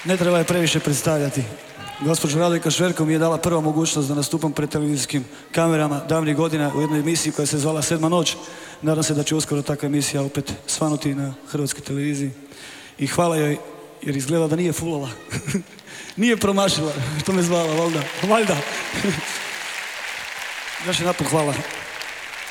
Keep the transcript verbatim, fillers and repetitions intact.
Ne treba je previše predstavljati. Gospođa Radojka Šverko mi je dala prva mogućnost da nastupam pred televizijskim kamerama davnih godina u jednoj emisiji koja se zvala Sedma noć. Nadam se da će uskoro takva emisija opet svanuti na hrvatskoj televiziji. I hvala joj jer izgleda da nije fulala. Nije promašila, što me zvala, valjda. Valjda. Još jedan put hvala.